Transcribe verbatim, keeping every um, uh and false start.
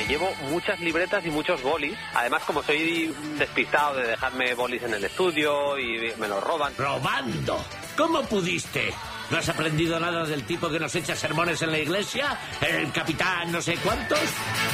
me llevo muchas libretas y muchos bolis. Además, como soy despistado de dejarme bolis en el estudio y me los roban. ¿Robando? ¿Cómo pudiste? ¿No has aprendido nada del tipo que nos echa sermones en la iglesia? ¿El capitán no sé cuántos?